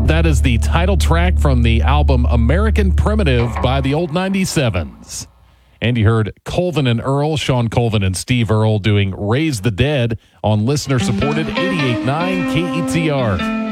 that is the title track from the album American Primitive by the Old 97s. And you heard Colvin and Earl, Sean Colvin and Steve Earle doing Raise the Dead on listener-supported 88.9 KETR.